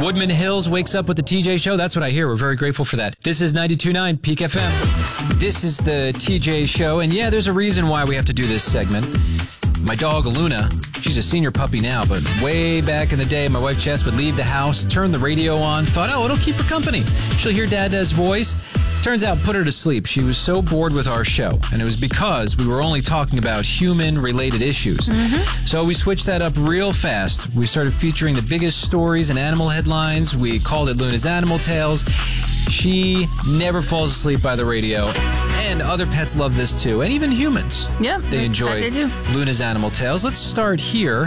Woodman Hills wakes up with the TJ Show. That's what I hear. We're very grateful for that. This is 92.9 Peak FM. This is the TJ Show. And yeah, there's a reason why we have to do this segment. My dog, Luna, she's a senior puppy now, but way back in the day, my wife, Jess, would leave the house, turn the radio on, thought, it'll keep her company. She'll hear Dada's voice. Turns out, put her to sleep. She was so bored with our show, and it was because we were only talking about human-related issues. So we switched that up real fast. We started featuring the biggest stories and animal headlines. We called it Luna's Animal Tales. She never falls asleep by the radio. And other pets love this too, and even humans. Yep, they enjoy they do. Luna's Animal Tales. Let's start here.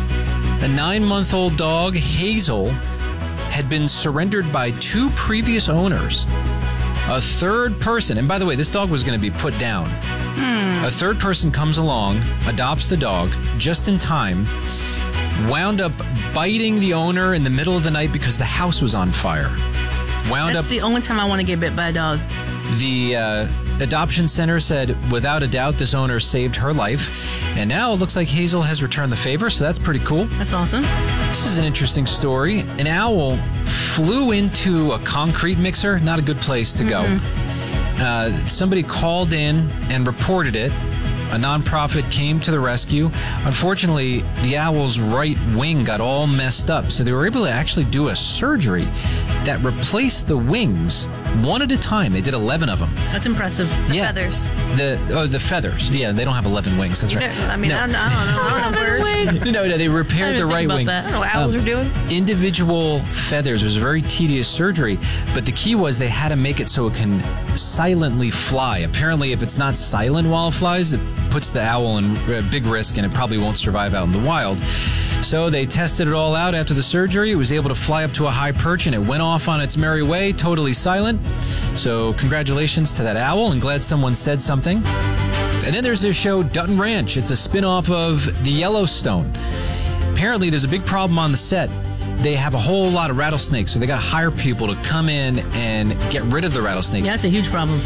A 9-month-old dog, Hazel, had been surrendered by 2 previous owners. A third person, and by the way, this dog was going to be put down. A third person comes along, adopts the dog just in time, wound up biting the owner in the middle of the night because the house was on fire. That's the only time I want to get bit by a dog. The adoption center said, without a doubt, this owner saved her life. And now it looks like Hazel has returned the favor, so that's pretty cool. That's awesome. This is an interesting story. An owl flew into a concrete mixer. Not a good place to go. Somebody called in and reported it. A nonprofit came to the rescue. Unfortunately, the owl's right wing got all messed up, so they were able to actually do a surgery that replaced the wings one at a time. They did 11 of them. That's impressive. The feathers. The feathers. Yeah, they don't have 11 wings. That's right. I mean, no. I don't know. I don't know. No, they repaired the right wing. That. I don't know what owls are doing. Individual feathers. It was a very tedious surgery, but the key was they had to make it so it can silently fly. Apparently, if it's not silent while it flies, it puts the owl in big risk, and it probably won't survive out in the wild. So they tested it all out after the surgery. It was able to fly up to a high perch, and it went off on its merry way, totally silent. So congratulations to that owl, and glad someone said something. And then there's this show, Dutton Ranch. It's a spin-off of the Yellowstone. Apparently, there's a big problem on the set. They have a whole lot of rattlesnakes, so they got to hire people to come in and get rid of the rattlesnakes. Yeah, that's a huge problem.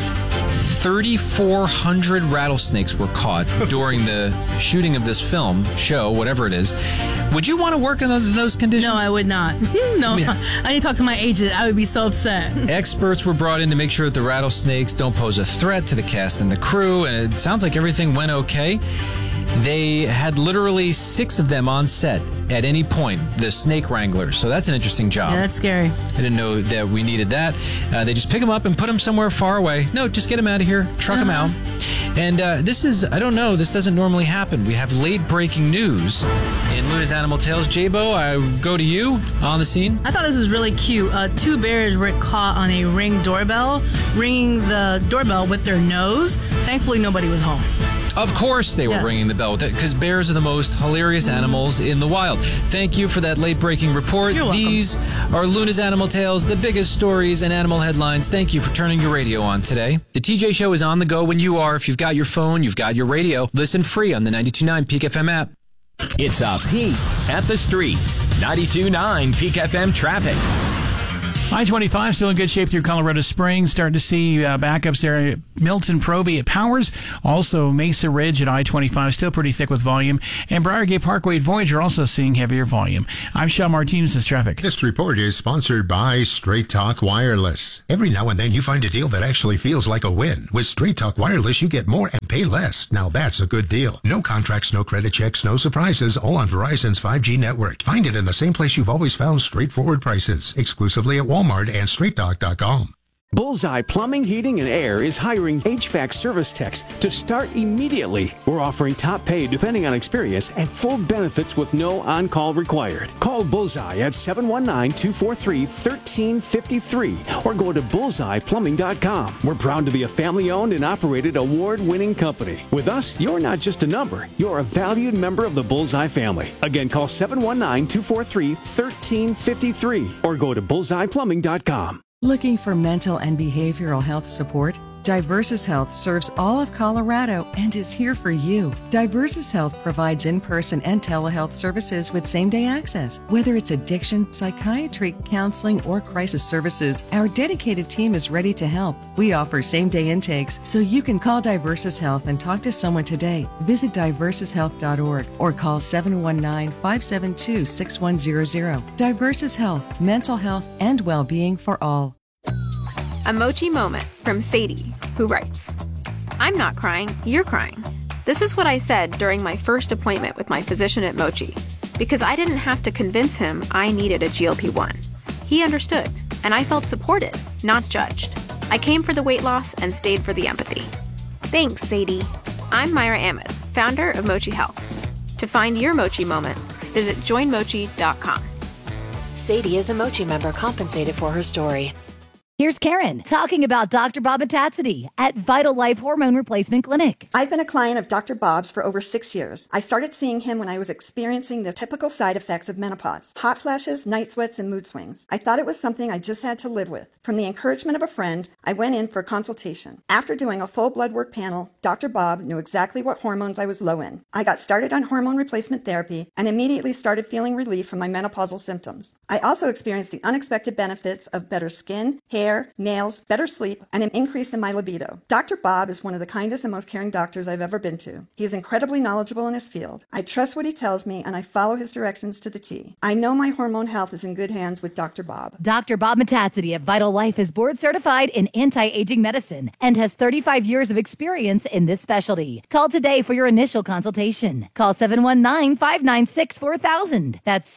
3,400 rattlesnakes were caught during the shooting of this show, whatever it is. Would you want to work in those conditions? No, I would not. No, yeah. I need to talk to my agent. I would be so upset. Experts were brought in to make sure that the rattlesnakes don't pose a threat to the cast and the crew, and it sounds like everything went okay. They had literally 6 of them on set at any point, the snake wranglers. So that's an interesting job. Yeah, that's scary. I didn't know that we needed that. They just pick them up and put them somewhere far away. No, just get them out of here, truck them out. And this is, I don't know, this doesn't normally happen. We have late breaking news in Luna's Animal Tales. J-Bo, I go to you on the scene. I thought this was really cute. 2 bears were caught on a Ring doorbell, ringing the doorbell with their nose. Thankfully, nobody was home. Of course they were ringing the bell, because bears are the most hilarious animals in the wild. Thank you for that late-breaking report. You're welcome. These are Luna's Animal Tales, the biggest stories and animal headlines. Thank you for turning your radio on today. The TJ Show is on the go when you are. If you've got your phone, you've got your radio. Listen free on the 92.9 Peak FM app. It's a peek at the streets. 92.9 Peak FM traffic. I-25 still in good shape through Colorado Springs. Starting to see backups there. Milton, Proby at Powers. Also Mesa Ridge at I-25 still pretty thick with volume. And Briargate Parkway at Voyager also seeing heavier volume. I'm Sean Martinez with traffic. This report is sponsored by Straight Talk Wireless. Every now and then you find a deal that actually feels like a win. With Straight Talk Wireless, you get more and pay less. Now that's a good deal. No contracts, no credit checks, no surprises, all on Verizon's 5G network. Find it in the same place you've always found straightforward prices, exclusively at Walmart and StraightTalk.com. Bullseye Plumbing, Heating, and Air is hiring HVAC service techs to start immediately. We're offering top pay depending on experience and full benefits with no on-call required. Call Bullseye at 719-243-1353 or go to bullseyeplumbing.com. We're proud to be a family-owned and operated award-winning company. With us, you're not just a number. You're a valued member of the Bullseye family. Again, call 719-243-1353 or go to bullseyeplumbing.com. Looking for mental and behavioral health support? Diversus Health serves all of Colorado and is here for you. Diversus Health provides in-person and telehealth services with same-day access. Whether it's addiction, psychiatry, counseling, or crisis services, our dedicated team is ready to help. We offer same-day intakes, so you can call Diversus Health and talk to someone today. Visit diversushealth.org or call 719-572-6100. Diversus Health, mental health and well-being for all. A Mochi moment from Sadie, who writes, I'm not crying, you're crying. This is what I said during my first appointment with my physician at Mochi, because I didn't have to convince him I needed a GLP-1. He understood, and I felt supported, not judged. I came for the weight loss and stayed for the empathy. Thanks, Sadie. I'm Myra Ahmed, founder of Mochi Health. To find your Mochi moment, visit joinmochi.com. Sadie is a Mochi member compensated for her story. Here's Karen talking about Dr. Bob Metaxity at Vital Life Hormone Replacement Clinic. I've been a client of Dr. Bob's for over 6 years. I started seeing him when I was experiencing the typical side effects of menopause: hot flashes, night sweats, and mood swings. I thought it was something I just had to live with. From the encouragement of a friend, I went in for a consultation. After doing a full blood work panel, Dr. Bob knew exactly what hormones I was low in. I got started on hormone replacement therapy and immediately started feeling relief from my menopausal symptoms. I also experienced the unexpected benefits of better skin, hair, nails, better sleep, and an increase in my libido. Dr. Bob is one of the kindest and most caring doctors I've ever been to. He is incredibly knowledgeable in his field. I trust what he tells me, and I follow his directions to the T. I know my hormone health is in good hands with Dr. Bob. Dr. Bob Metaxity at Vital Life is board certified in anti-aging medicine and has 35 years of experience in this specialty. Call today for your initial consultation. Call 719-596-4000. That's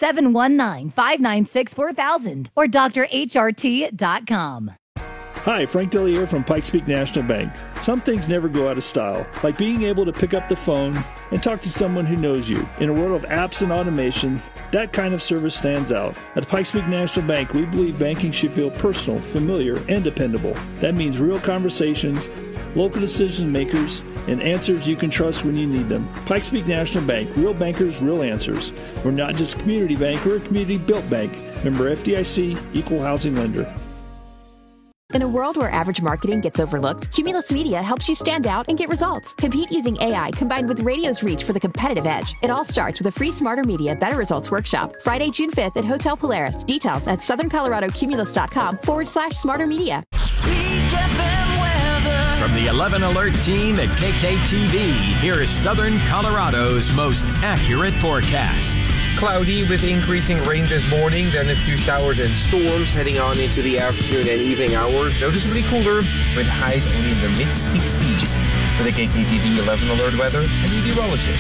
719-596-4000 or drhrt.com. Hi, Frank Dellier from Pikes Peak National Bank. Some things never go out of style, like being able to pick up the phone and talk to someone who knows you. In a world of apps and automation, that kind of service stands out. At Pikes Peak National Bank, we believe banking should feel personal, familiar, and dependable. That means real conversations, local decision makers, and answers you can trust when you need them. Pikes Peak National Bank, real bankers, real answers. We're not just a community bank, we're a community-built bank. Member FDIC, equal housing lender. In a world where average marketing gets overlooked, Cumulus Media helps you stand out and get results. Compete using AI combined with radio's reach for the competitive edge. It all starts with a free Smarter Media Better Results workshop, Friday, June 5th at Hotel Polaris. Details at southerncoloradocumulus.com/Smarter Media. From the 11 Alert team at KKTV, here is Southern Colorado's most accurate forecast. Cloudy with increasing rain this morning, then a few showers and storms heading on into the afternoon and evening hours. Noticeably cooler with highs only in the mid-60s. For the KKTV 11 Alert weather, I'm meteorologist